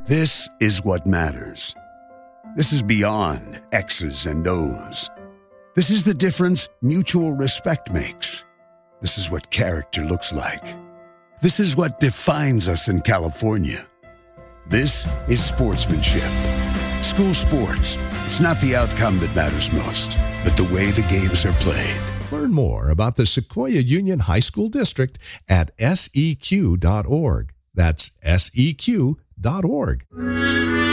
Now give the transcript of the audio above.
This is what matters. This is beyond X's and O's. This is the difference mutual respect makes. This is what character looks like. This is what defines us in California. This is sportsmanship. School sports. It's not the outcome that matters most, but the way the games are played. Learn more about the Sequoia Union High School District at seq.org. That's seq.org.